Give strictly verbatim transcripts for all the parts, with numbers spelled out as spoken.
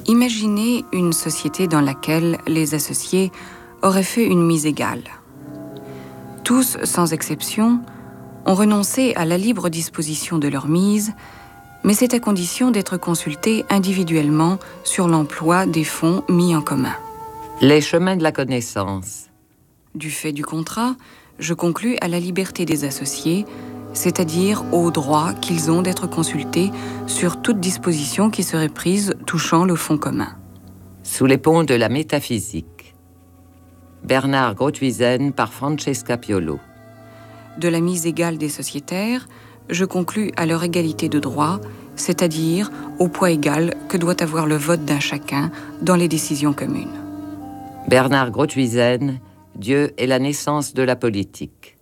Imaginez une société dans laquelle les associés auraient fait une mise égale. Tous, sans exception, ont renoncé à la libre disposition de leur mise, mais c'est à condition d'être consultés individuellement sur l'emploi des fonds mis en commun. Les chemins de la connaissance. Du fait du contrat, je conclus à la liberté des associés, c'est-à-dire au droit qu'ils ont d'être consultés sur toute disposition qui serait prise touchant le fonds commun. Sous les ponts de la métaphysique. Bernard Grothuizen par Francesca Piolo. De la mise égale des sociétaires, je conclus à leur égalité de droit, c'est-à-dire au poids égal que doit avoir le vote d'un chacun dans les décisions communes. Bernard Grothuizen, Dieu est la naissance de la politique.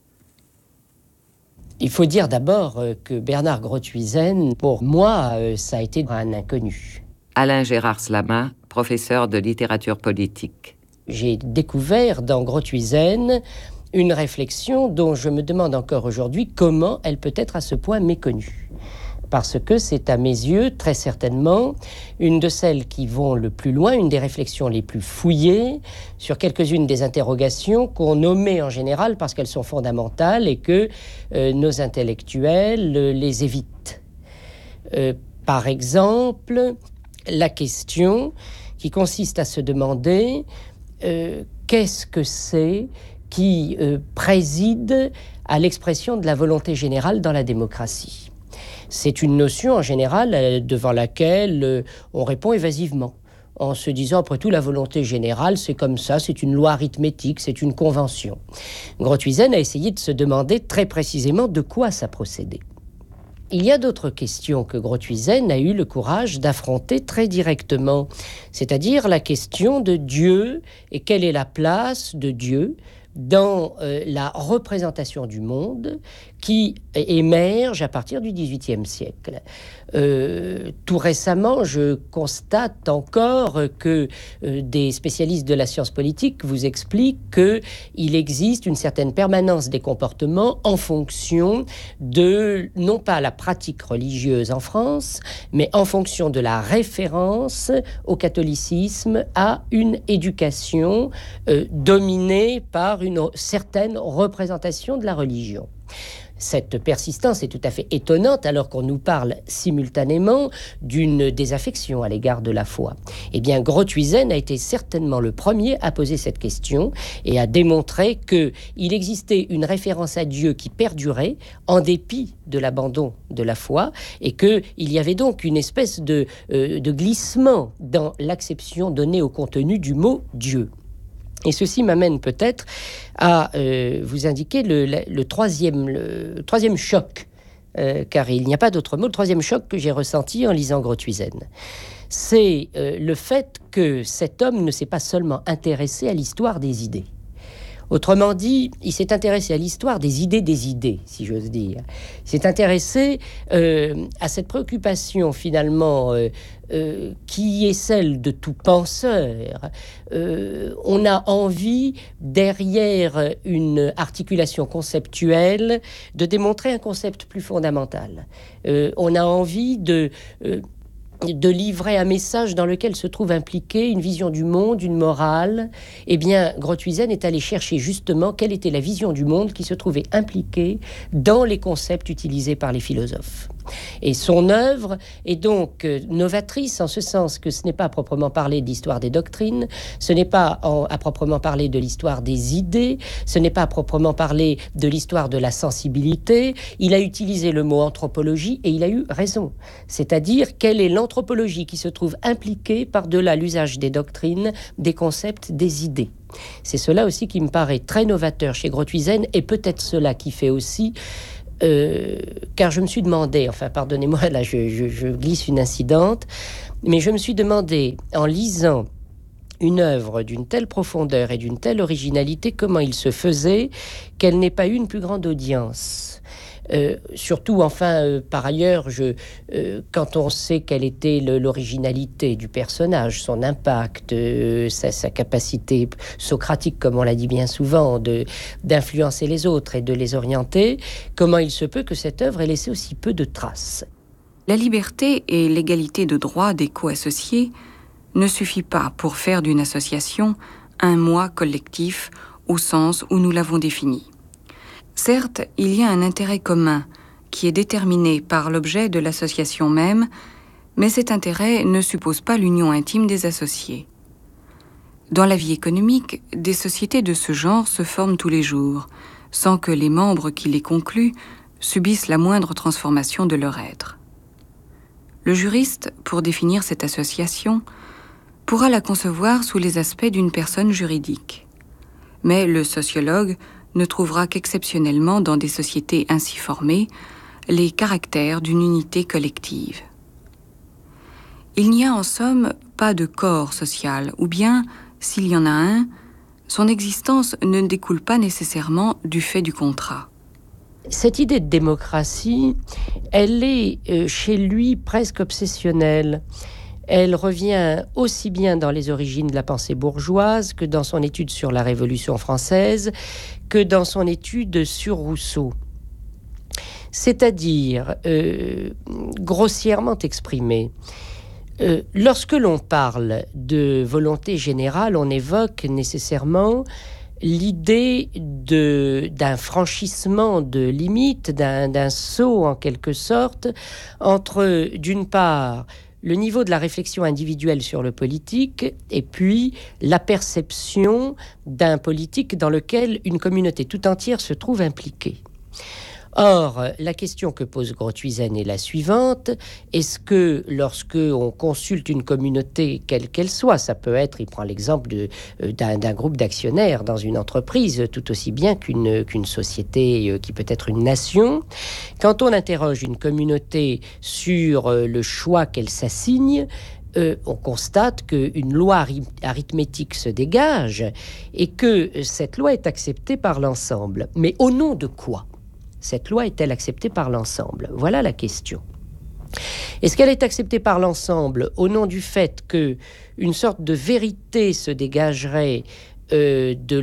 Il faut dire d'abord que Bernard Grothuizen, pour moi, ça a été un inconnu. Alain Gérard Slama, professeur de littérature politique. J'ai découvert dans Grothuizen une réflexion dont je me demande encore aujourd'hui comment elle peut être à ce point méconnue. Parce que c'est à mes yeux, très certainement, une de celles qui vont le plus loin, une des réflexions les plus fouillées sur quelques-unes des interrogations qu'on nommait en général parce qu'elles sont fondamentales et que euh, nos intellectuels euh, les évitent. Euh, par exemple, la question qui consiste à se demander euh, qu'est-ce que c'est qui euh, préside à l'expression de la volonté générale dans la démocratie. C'est une notion en général euh, devant laquelle euh, on répond évasivement, en se disant après tout la volonté générale c'est comme ça, c'est une loi arithmétique, c'est une convention. Grothuizen a essayé de se demander très précisément de quoi ça procédait. Il y a d'autres questions que Grothuizen a eu le courage d'affronter très directement, c'est-à-dire la question de Dieu et quelle est la place de Dieu dans euh, la représentation du monde qui émerge à partir du dix-huitième siècle. Euh, tout récemment, je constate encore que euh, des spécialistes de la science politique vous expliquent qu'il existe une certaine permanence des comportements en fonction de, non pas la pratique religieuse en France, mais en fonction de la référence au catholicisme, à une éducation euh, dominée par une certaine représentation de la religion. Cette persistance est tout à fait étonnante alors qu'on nous parle simultanément d'une désaffection à l'égard de la foi. Eh bien, Grothuizen a été certainement le premier à poser cette question et à démontrer qu'il existait une référence à Dieu qui perdurait en dépit de l'abandon de la foi et qu'il y avait donc une espèce de, euh, de glissement dans l'acception donnée au contenu du mot Dieu. Et ceci m'amène peut-être à euh, vous indiquer le, le, le, troisième, le troisième choc, euh, car il n'y a pas d'autre mot, le troisième choc que j'ai ressenti en lisant Grothuizen. C'est euh, le fait que cet homme ne s'est pas seulement intéressé à l'histoire des idées. Autrement dit, il s'est intéressé à l'histoire des idées des idées, si j'ose dire. Il s'est intéressé euh, à cette préoccupation, finalement, euh, euh, qui est celle de tout penseur. Euh, on a envie, derrière une articulation conceptuelle, de démontrer un concept plus fondamental. Euh, on a envie de... Euh, de livrer un message dans lequel se trouve impliquée une vision du monde, une morale. Eh bien, Grothuizen est allé chercher justement quelle était la vision du monde qui se trouvait impliquée dans les concepts utilisés par les philosophes. Et son œuvre est donc novatrice en ce sens que ce n'est pas à proprement parler de l'histoire des doctrines, ce n'est pas en, à proprement parler de l'histoire des idées, ce n'est pas à proprement parler de l'histoire de la sensibilité. Il a utilisé le mot anthropologie et il a eu raison. C'est-à-dire quelle est l'anthropologie qui se trouve impliquée par-delà l'usage des doctrines, des concepts, des idées. C'est cela aussi qui me paraît très novateur chez Grothuizen et peut-être cela qui fait aussi Euh, car je me suis demandé, enfin pardonnez-moi, là je, je, je glisse une incidente, mais je me suis demandé, en lisant une œuvre d'une telle profondeur et d'une telle originalité, comment il se faisait qu'elle n'ait pas eu une plus grande audience. Euh, surtout, enfin, euh, par ailleurs, je, euh, quand on sait quelle était le, l'originalité du personnage, son impact, euh, sa, sa capacité socratique, comme on l'a dit bien souvent, de, d'influencer les autres et de les orienter, comment il se peut que cette œuvre ait laissé aussi peu de traces ? La liberté et l'égalité de droit des co-associés ne suffit pas pour faire d'une association un moi collectif au sens où nous l'avons défini. Certes, il y a un intérêt commun qui est déterminé par l'objet de l'association même, mais cet intérêt ne suppose pas l'union intime des associés. Dans la vie économique, des sociétés de ce genre se forment tous les jours, sans que les membres qui les concluent subissent la moindre transformation de leur être. Le juriste, pour définir cette association, pourra la concevoir sous les aspects d'une personne juridique. Mais le sociologue ne trouvera qu'exceptionnellement dans des sociétés ainsi formées les caractères d'une unité collective. Il n'y a en somme pas de corps social, ou bien, s'il y en a un, son existence ne découle pas nécessairement du fait du contrat. Cette idée de démocratie, elle est euh, chez lui presque obsessionnelle. Elle revient aussi bien dans les origines de la pensée bourgeoise que dans son étude sur la Révolution française, que dans son étude sur Rousseau. C'est-à-dire, euh, grossièrement exprimé, euh, lorsque l'on parle de volonté générale, on évoque nécessairement l'idée de, d'un franchissement de limites, d'un, d'un saut en quelque sorte, entre, d'une part, le niveau de la réflexion individuelle sur le politique et puis la perception d'un politique dans lequel une communauté tout entière se trouve impliquée. Or, la question que pose Grothuizen est la suivante. Est-ce que lorsque on consulte une communauté, quelle qu'elle soit, ça peut être, il prend l'exemple de, d'un, d'un groupe d'actionnaires dans une entreprise, tout aussi bien qu'une, qu'une société qui peut être une nation, quand on interroge une communauté sur le choix qu'elle s'assigne, Euh, on constate qu'une loi arith- arithmétique se dégage et que cette loi est acceptée par l'ensemble. Mais au nom de quoi cette loi est-elle acceptée par l'ensemble ? Voilà la question. Est-ce qu'elle est acceptée par l'ensemble au nom du fait qu'une sorte de vérité se dégagerait Euh, de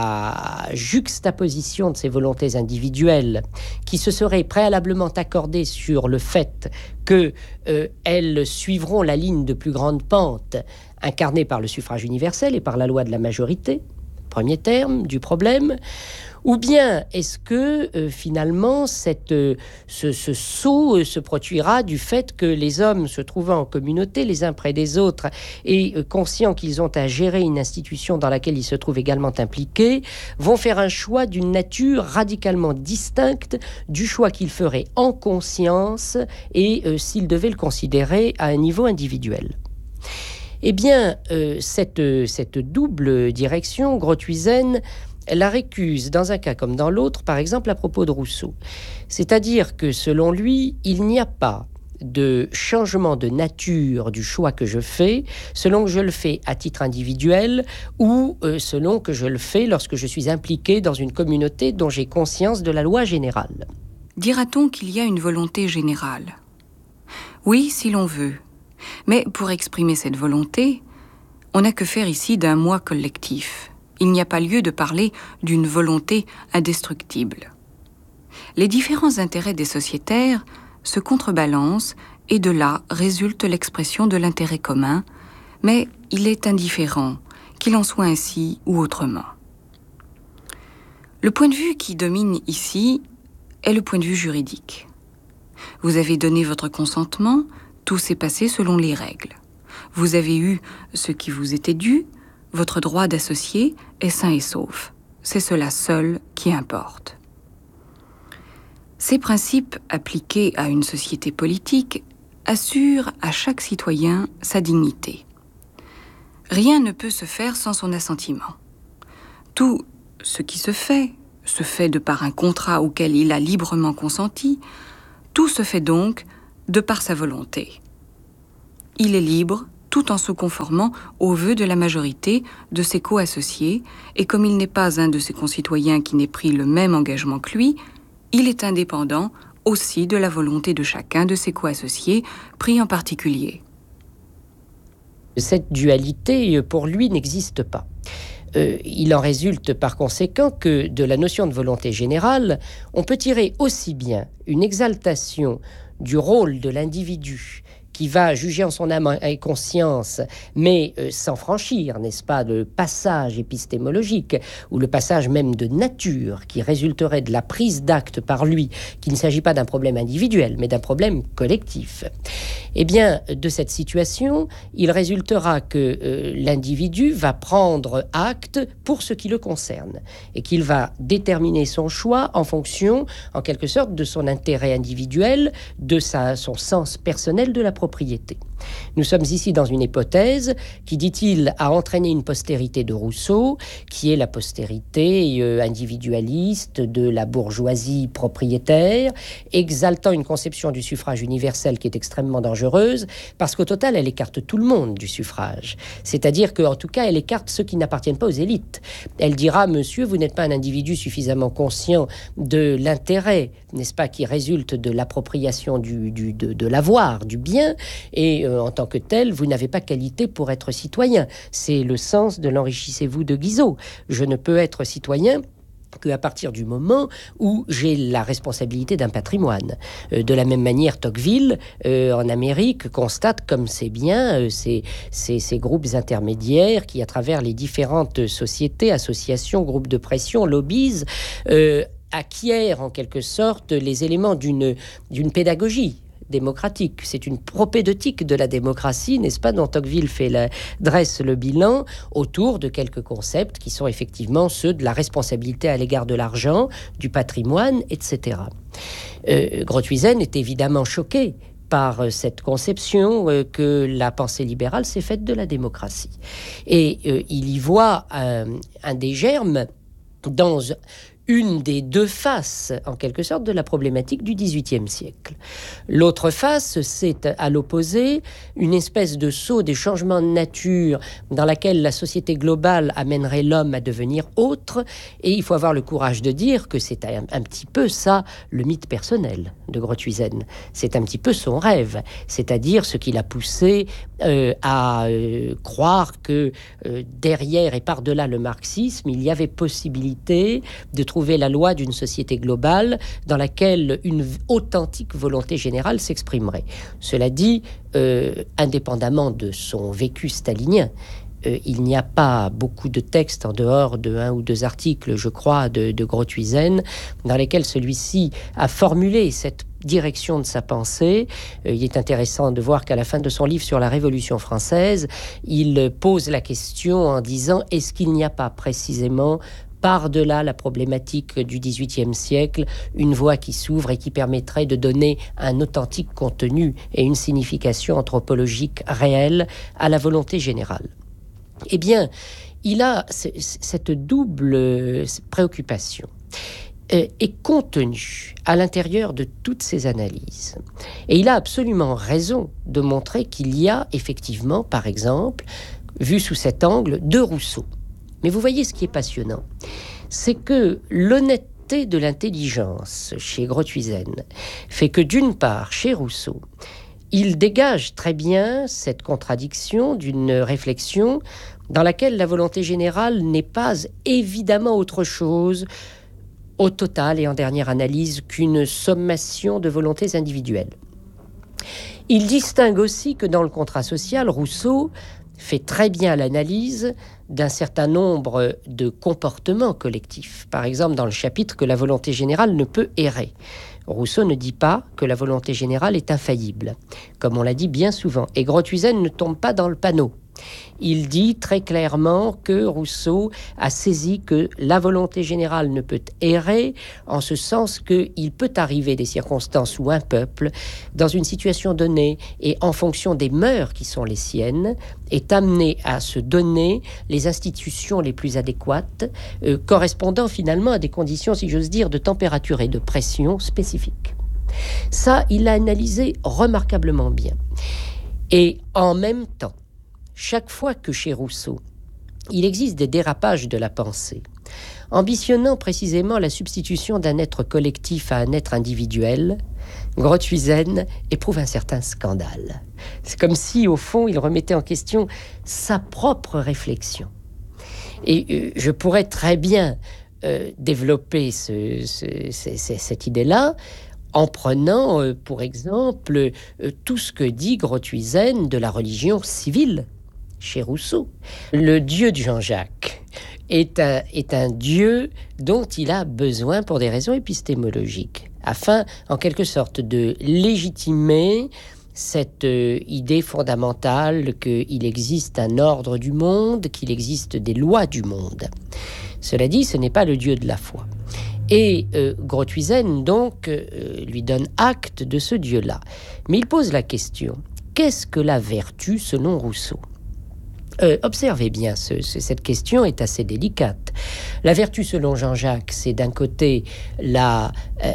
la juxtaposition de ces volontés individuelles qui se seraient préalablement accordées sur le fait qu'elles euh, suivront la ligne de plus grande pente incarnée par le suffrage universel et par la loi de la majorité, premier terme du problème, ou bien est-ce que euh, finalement cette, euh, ce, ce saut euh, se produira du fait que les hommes se trouvant en communauté les uns près des autres et euh, conscients qu'ils ont à gérer une institution dans laquelle ils se trouvent également impliqués, vont faire un choix d'une nature radicalement distincte du choix qu'ils feraient en conscience et euh, s'ils devaient le considérer à un niveau individuel. Eh bien, euh, cette, cette double direction, Grothuizen la récuse dans un cas comme dans l'autre, par exemple à propos de Rousseau. C'est-à-dire que selon lui, il n'y a pas de changement de nature du choix que je fais selon que je le fais à titre individuel ou euh, selon que je le fais lorsque je suis impliqué dans une communauté dont j'ai conscience de la loi générale. Dira-t-on qu'il y a une volonté générale ? Oui, si l'on veut. Mais pour exprimer cette volonté, on n'a que faire ici d'un moi collectif. Il n'y a pas lieu de parler d'une volonté indestructible. Les différents intérêts des sociétaires se contrebalancent et de là résulte l'expression de l'intérêt commun, mais il est indifférent qu'il en soit ainsi ou autrement. Le point de vue qui domine ici est le point de vue juridique. Vous avez donné votre consentement, tout s'est passé selon les règles. Vous avez eu ce qui vous était dû, votre droit d'associé est sain et sauf. C'est cela seul qui importe. Ces principes appliqués à une société politique assurent à chaque citoyen sa dignité. Rien ne peut se faire sans son assentiment. Tout ce qui se fait, se fait de par un contrat auquel il a librement consenti, tout se fait donc de par sa volonté. Il est libre tout en se conformant aux vœux de la majorité de ses co-associés, et comme il n'est pas un de ses concitoyens qui n'ait pris le même engagement que lui, il est indépendant aussi de la volonté de chacun de ses co-associés, pris en particulier. Cette dualité, pour lui, n'existe pas. Euh, il en résulte par conséquent que de la notion de volonté générale, on peut tirer aussi bien une exaltation du rôle de l'individu qui va juger en son âme et conscience, mais euh, sans franchir, n'est-ce pas, le passage épistémologique, ou le passage même de nature, qui résulterait de la prise d'acte par lui, qu'il ne s'agit pas d'un problème individuel, mais d'un problème collectif. Eh bien, de cette situation, il résultera que euh, l'individu va prendre acte pour ce qui le concerne, et qu'il va déterminer son choix en fonction, en quelque sorte, de son intérêt individuel, de sa, son sens personnel de la propriété. Nous sommes ici dans une hypothèse qui, dit-il, a entraîné une postérité de Rousseau, qui est la postérité euh, individualiste de la bourgeoisie propriétaire, exaltant une conception du suffrage universel qui est extrêmement dangereuse, parce qu'au total, elle écarte tout le monde du suffrage. C'est-à-dire qu'en tout cas, elle écarte ceux qui n'appartiennent pas aux élites. Elle dira, monsieur, vous n'êtes pas un individu suffisamment conscient de l'intérêt, n'est-ce pas, qui résulte de l'appropriation du, du, de, de l'avoir, du bien, et euh, en tant que tel, vous n'avez pas qualité pour être citoyen. C'est le sens de l'enrichissez-vous de Guizot. Je ne peux être citoyen qu'à partir du moment où j'ai la responsabilité d'un patrimoine. Euh, de la même manière, Tocqueville, euh, en Amérique, constate comme c'est bien euh, ces, ces, ces groupes intermédiaires qui, à travers les différentes sociétés, associations, groupes de pression, lobbies, euh, acquièrent en quelque sorte les éléments d'une, d'une pédagogie démocratique. C'est une propédeutique de la démocratie, n'est-ce pas, dont Tocqueville fait la, dresse le bilan autour de quelques concepts qui sont effectivement ceux de la responsabilité à l'égard de l'argent, du patrimoine, et cetera. Euh, Grothuizen est évidemment choqué par cette conception euh, que la pensée libérale s'est faite de la démocratie. Et euh, il y voit un, un des germes dans une des deux faces, en quelque sorte, de la problématique du dix-huitième siècle. L'autre face, c'est à l'opposé une espèce de saut des changements de nature dans laquelle la société globale amènerait l'homme à devenir autre, et il faut avoir le courage de dire que c'est un, un petit peu ça, le mythe personnel de Grothuizen. C'est un petit peu son rêve, c'est-à-dire ce qui l'a poussé euh, à euh, croire que euh, derrière et par-delà le marxisme, il y avait possibilité de trouver trouver la loi d'une société globale dans laquelle une authentique volonté générale s'exprimerait. Cela dit, euh, indépendamment de son vécu stalinien, euh, il n'y a pas beaucoup de textes en dehors de un ou deux articles, je crois, de, de Grothuizen, dans lesquels celui-ci a formulé cette direction de sa pensée. Euh, il est intéressant de voir qu'à la fin de son livre sur la Révolution française, il pose la question en disant « Est-ce qu'il n'y a pas précisément par-delà la problématique du dix-huitième siècle, une voie qui s'ouvre et qui permettrait de donner un authentique contenu et une signification anthropologique réelle à la volonté générale ?» Eh bien, il a c- cette double préoccupation euh, est contenue à l'intérieur de toutes ces analyses. Et il a absolument raison de montrer qu'il y a effectivement, par exemple, vu sous cet angle, deux Rousseau. Mais vous voyez ce qui est passionnant, c'est que l'honnêteté de l'intelligence chez Grothuizen fait que d'une part, chez Rousseau, il dégage très bien cette contradiction d'une réflexion dans laquelle la volonté générale n'est pas évidemment autre chose au total et en dernière analyse qu'une sommation de volontés individuelles. Il distingue aussi que dans le contrat social, Rousseau fait très bien l'analyse d'un certain nombre de comportements collectifs. Par exemple, dans le chapitre que la volonté générale ne peut errer. Rousseau ne dit pas que la volonté générale est infaillible, comme on l'a dit bien souvent. Et Grothuizen ne tombe pas dans le panneau. Il dit très clairement que Rousseau a saisi que la volonté générale ne peut errer, en ce sens qu'il peut arriver des circonstances où un peuple, dans une situation donnée et en fonction des mœurs qui sont les siennes, est amené à se donner les institutions les plus adéquates, euh, correspondant finalement à des conditions, si j'ose dire, de température et de pression spécifiques. Ça, il l'a analysé remarquablement bien. Et en même temps, chaque fois que chez Rousseau, il existe des dérapages de la pensée, ambitionnant précisément la substitution d'un être collectif à un être individuel, Grothuizen éprouve un certain scandale. C'est comme si, au fond, il remettait en question sa propre réflexion. Et euh, je pourrais très bien euh, développer ce, ce, ce, cette idée-là en prenant euh, pour exemple euh, tout ce que dit Grothuizen de la religion civile chez Rousseau. Le Dieu de Jean-Jacques est un, est un Dieu dont il a besoin pour des raisons épistémologiques, afin en quelque sorte de légitimer cette euh, idée fondamentale qu'il existe un ordre du monde, qu'il existe des lois du monde. Cela dit, ce n'est pas le Dieu de la foi. Et euh, Grothuizen, donc, euh, lui donne acte de ce Dieu-là. Mais il pose la question, qu'est-ce que la vertu selon Rousseau ? Euh, observez bien, ce, ce, cette question est assez délicate. La vertu selon Jean-Jacques, c'est d'un côté la, euh,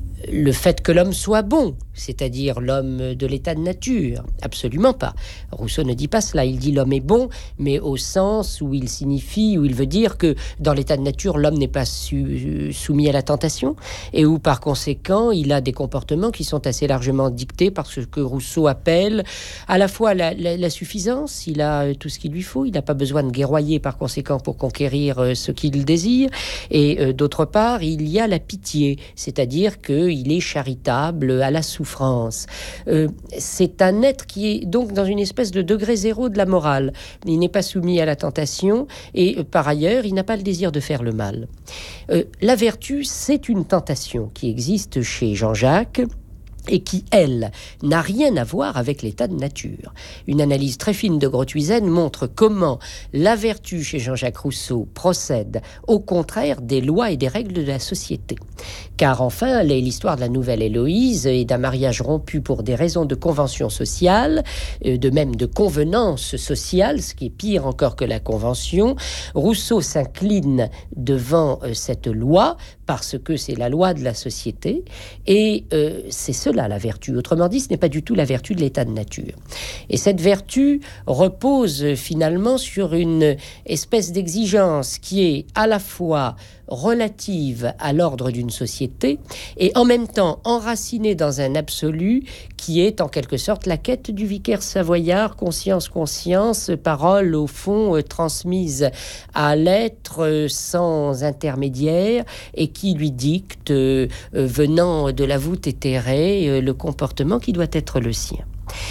le fait que l'homme soit bon, c'est-à-dire l'homme de l'état de nature. Absolument pas. Rousseau ne dit pas cela. Il dit l'homme est bon, mais au sens où il signifie, où il veut dire que dans l'état de nature, l'homme n'est pas su, soumis à la tentation et où par conséquent, il a des comportements qui sont assez largement dictés par ce que Rousseau appelle à la fois la, la, la suffisance. Il a tout ce qu'il lui faut. Il n'a pas besoin de guerroyer par conséquent pour conquérir euh, ce qu'il désire. Et euh, d'autre part, il y a la pitié, c'est-à-dire qu'il est charitable à la souffrance. France. Euh, c'est un être qui est donc dans une espèce de degré zéro de la morale. Il n'est pas soumis à la tentation et euh, par ailleurs, il n'a pas le désir de faire le mal. Euh, la vertu, c'est une tentation qui existe chez Jean-Jacques et qui, elle, n'a rien à voir avec l'état de nature. Une analyse très fine de Grothuizen montre comment la vertu chez Jean-Jacques Rousseau procède au contraire des lois et des règles de la société. Car enfin, l'histoire de la nouvelle Héloïse et d'un mariage rompu pour des raisons de convention sociale, de même de convenance sociale, ce qui est pire encore que la convention, Rousseau s'incline devant cette loi parce que c'est la loi de la société et euh, c'est cela la vertu. Autrement dit, ce n'est pas du tout la vertu de l'état de nature. Et cette vertu repose finalement sur une espèce d'exigence qui est à la fois relative à l'ordre d'une société et en même temps enracinée dans un absolu qui est en quelque sorte la quête du vicaire savoyard, conscience, conscience, parole au fond euh, transmise à l'être euh, sans intermédiaire et qui lui dicte, euh, euh, venant de la voûte éthérée, euh, le comportement qui doit être le sien.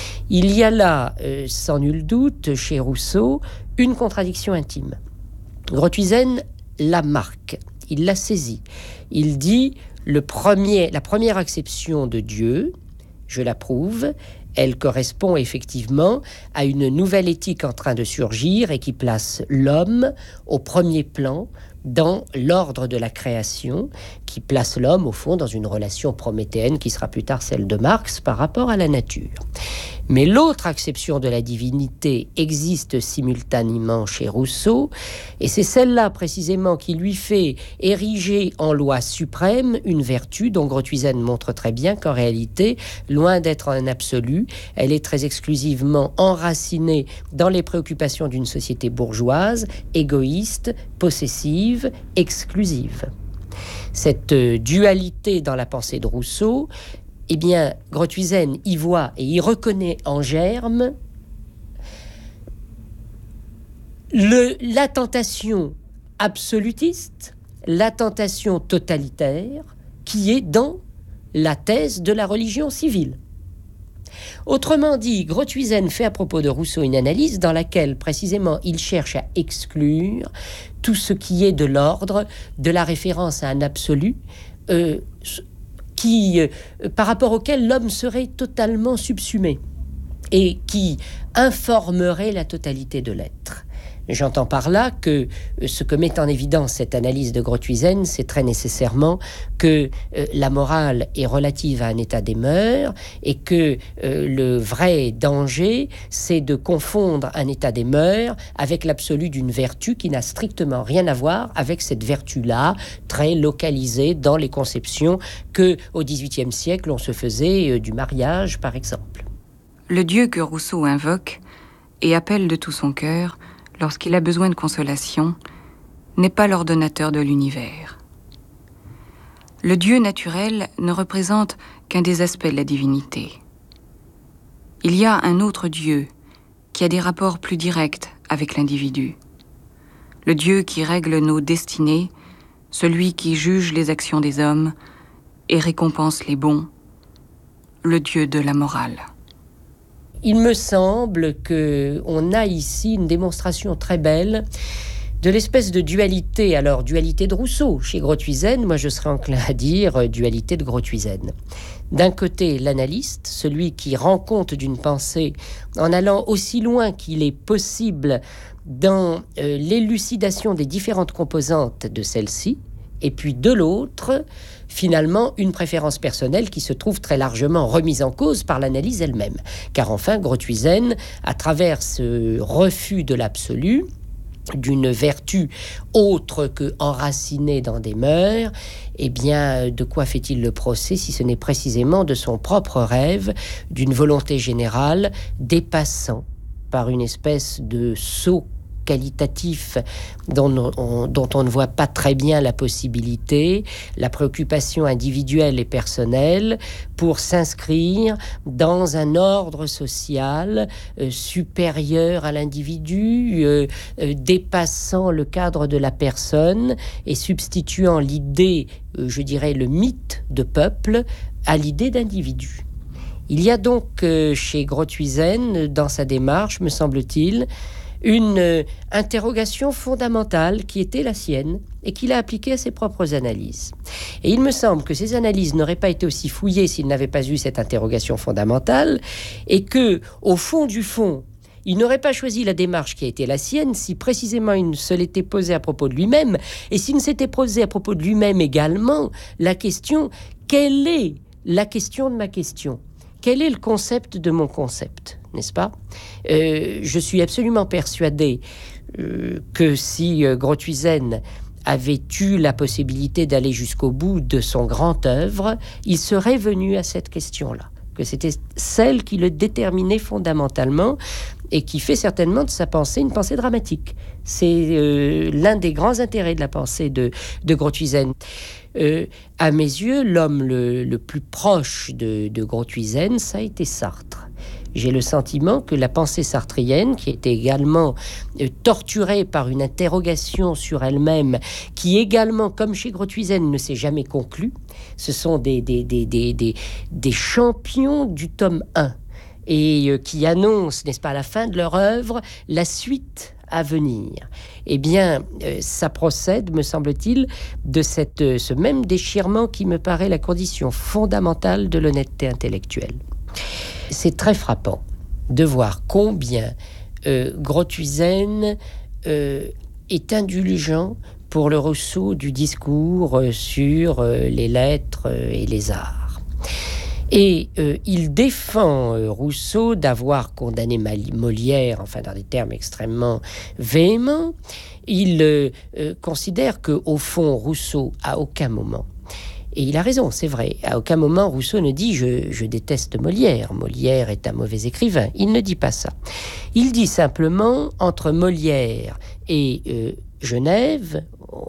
Il y a là, euh, sans nul doute, chez Rousseau, une contradiction intime. Grothuizen la marque, il la saisit. Il dit le premier, la première acception de Dieu, je l'approuve, elle correspond effectivement à une nouvelle éthique en train de surgir et qui place l'homme au premier plan dans l'ordre de la création, qui place l'homme au fond dans une relation prométhéenne qui sera plus tard celle de Marx par rapport à la nature. Mais l'autre acception de la divinité existe simultanément chez Rousseau, et c'est celle-là précisément qui lui fait ériger en loi suprême une vertu dont Grothuizen montre très bien qu'en réalité, loin d'être un absolu, elle est très exclusivement enracinée dans les préoccupations d'une société bourgeoise, égoïste, possessive, exclusive. Cette dualité dans la pensée de Rousseau, eh bien, Grothuizen y voit et y reconnaît en germe le, la tentation absolutiste, la tentation totalitaire qui est dans la thèse de la religion civile. Autrement dit, Grothuizen fait à propos de Rousseau une analyse dans laquelle précisément il cherche à exclure tout ce qui est de l'ordre de la référence à un absolu euh, qui, euh, par rapport auquel l'homme serait totalement subsumé et qui informerait la totalité de l'être. J'entends par là que ce que met en évidence cette analyse de Grothuizen, c'est très nécessairement que euh, la morale est relative à un état des mœurs et que euh, le vrai danger, c'est de confondre un état des mœurs avec l'absolu d'une vertu qui n'a strictement rien à voir avec cette vertu-là, très localisée dans les conceptions que, au dix-huitième siècle, on se faisait euh, du mariage, par exemple. Le Dieu que Rousseau invoque et appelle de tout son cœur lorsqu'il a besoin de consolation, n'est pas l'ordonnateur de l'univers. Le Dieu naturel ne représente qu'un des aspects de la divinité. Il y a un autre Dieu qui a des rapports plus directs avec l'individu. Le Dieu qui règle nos destinées, celui qui juge les actions des hommes et récompense les bons le dieu de la morale. Il me semble qu'on a ici une démonstration très belle de l'espèce de dualité, alors dualité de Rousseau. Chez Grothuizen, moi je serais enclin à dire dualité de Grothuizen. D'un côté, l'analyste, celui qui rend compte d'une pensée en allant aussi loin qu'il est possible dans euh, l'élucidation des différentes composantes de celle-ci, et puis de l'autre, finalement, une préférence personnelle qui se trouve très largement remise en cause par l'analyse elle-même. Car enfin, Grothuizen, à travers ce refus de l'absolu, d'une vertu autre que enracinée dans des mœurs, eh bien, de quoi fait-il le procès si ce n'est précisément de son propre rêve, d'une volonté générale dépassant par une espèce de saut qualitatif dont on, dont on ne voit pas très bien la possibilité, la préoccupation individuelle et personnelle pour s'inscrire dans un ordre social euh, supérieur à l'individu, euh, euh, dépassant le cadre de la personne et substituant l'idée, euh, je dirais le mythe de peuple, à l'idée d'individu. Il y a donc euh, chez Grothuizen, dans sa démarche, me semble-t-il, une euh, interrogation fondamentale qui était la sienne et qu'il a appliquée à ses propres analyses. Et il me semble que ces analyses n'auraient pas été aussi fouillées s'il n'avait pas eu cette interrogation fondamentale et que, au fond du fond, il n'aurait pas choisi la démarche qui a été la sienne si précisément il ne se l'était posé à propos de lui-même et s'il ne s'était posé à propos de lui-même également la question « quelle est la question de ma question ? Quel est le concept de mon concept ?» N'est-ce pas ? euh, Je suis absolument persuadé euh, que si euh, Grothuizen avait eu la possibilité d'aller jusqu'au bout de son grand œuvre, il serait venu à cette question-là, que c'était celle qui le déterminait fondamentalement et qui fait certainement de sa pensée une pensée dramatique. C'est euh, l'un des grands intérêts de la pensée de, de Grothuizen. Euh, à mes yeux, l'homme le, le plus proche de, de Grothuizen, ça a été Sartre. J'ai le sentiment que la pensée sartrienne, qui était également euh, torturée par une interrogation sur elle-même, qui également, comme chez Grothuizen, ne s'est jamais conclue, ce sont des, des, des, des, des, des champions du tome un, et euh, qui annoncent, n'est-ce pas, à la fin de leur œuvre, la suite à venir. Eh bien, euh, ça procède, me semble-t-il, de cette, euh, ce même déchirement qui me paraît la condition fondamentale de l'honnêteté intellectuelle. C'est très frappant de voir combien euh, Grothuizen euh, est indulgent pour le Rousseau du discours euh, sur euh, les lettres euh, et les arts. Et euh, il défend euh, Rousseau d'avoir condamné Molière, enfin dans des termes extrêmement véhéments. Il euh, euh, considère qu'au fond, Rousseau, à aucun moment, et il a raison, c'est vrai, à aucun moment Rousseau ne dit je, « je déteste Molière, Molière est un mauvais écrivain ». Il ne dit pas ça. Il dit simplement, entre Molière et euh, Genève,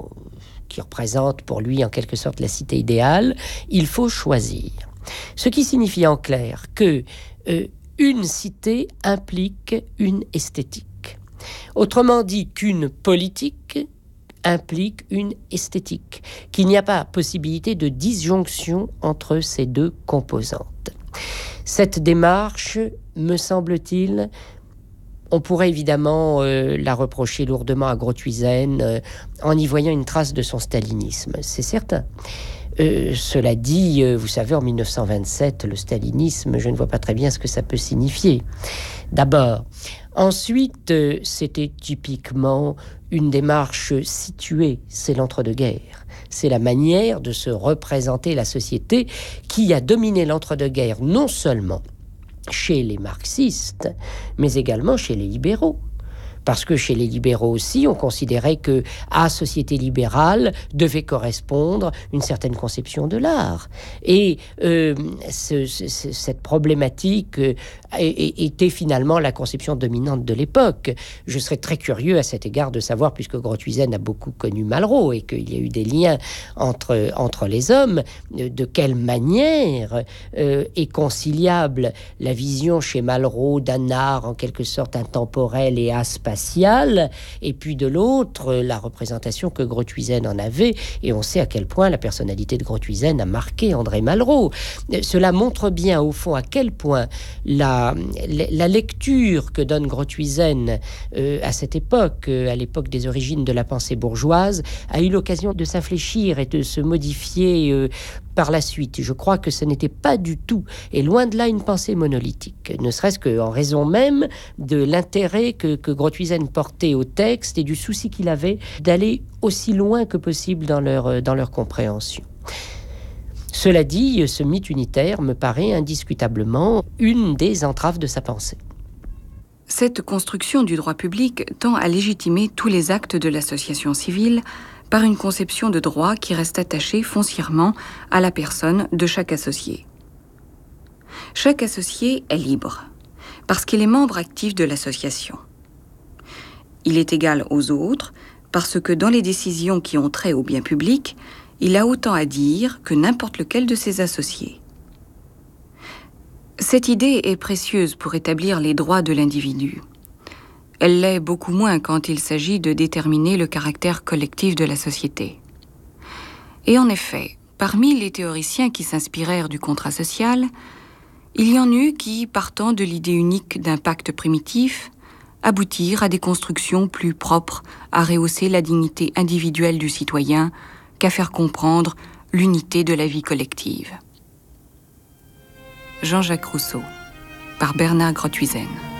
qui représente pour lui en quelque sorte la cité idéale, il faut choisir. Ce qui signifie en clair que euh, une cité implique une esthétique. Autrement dit qu'une politique implique une esthétique, qu'il n'y a pas possibilité de disjonction entre ces deux composantes. Cette démarche, me semble-t-il, on pourrait évidemment euh, la reprocher lourdement à Grothuizen euh, en y voyant une trace de son stalinisme, c'est certain. Euh, cela dit, euh, vous savez, en mille neuf cent vingt-sept, le stalinisme, je ne vois pas très bien ce que ça peut signifier. D'abord. Ensuite, euh, c'était typiquement une démarche située, c'est l'entre-deux-guerres. C'est la manière de se représenter la société qui a dominé l'entre-deux-guerres, non seulement chez les marxistes, mais également chez les libéraux. Parce que chez les libéraux aussi, on considérait que à société libérale devait correspondre une certaine conception de l'art. Et euh, ce, ce, cette problématique euh, était finalement la conception dominante de l'époque. Je serais très curieux à cet égard de savoir, puisque Grothuizen a beaucoup connu Malraux et qu'il y a eu des liens entre, entre les hommes, de quelle manière euh, est conciliable la vision chez Malraux d'un art en quelque sorte intemporel et aspatial raciale, et puis de l'autre, la représentation que Grothuizen en avait, et on sait à quel point la personnalité de Grothuizen a marqué André Malraux. Cela montre bien, au fond, à quel point la, la lecture que donne Grothuizen euh, à cette époque, euh, à l'époque des origines de la pensée bourgeoise, a eu l'occasion de s'infléchir et de se modifier euh, par la suite. Je crois que ce n'était pas du tout, et loin de là, une pensée monolithique, ne serait-ce qu'en raison même de l'intérêt que, que Grothuizen portait au texte et du souci qu'il avait d'aller aussi loin que possible dans leur, dans leur compréhension. Cela dit, ce mythe unitaire me paraît indiscutablement une des entraves de sa pensée. Cette construction du droit public tend à légitimer tous les actes de l'association civile par une conception de droit qui reste attachée foncièrement à la personne de chaque associé. Chaque associé est libre, parce qu'il est membre actif de l'association. Il est égal aux autres, parce que dans les décisions qui ont trait au bien public, il a autant à dire que n'importe lequel de ses associés. Cette idée est précieuse pour établir les droits de l'individu. Elle l'est beaucoup moins quand il s'agit de déterminer le caractère collectif de la société. Et en effet, parmi les théoriciens qui s'inspirèrent du contrat social, il y en eut qui, partant de l'idée unique d'un pacte primitif, aboutirent à des constructions plus propres à rehausser la dignité individuelle du citoyen qu'à faire comprendre l'unité de la vie collective. Jean-Jacques Rousseau, par Bernard Grothuizen.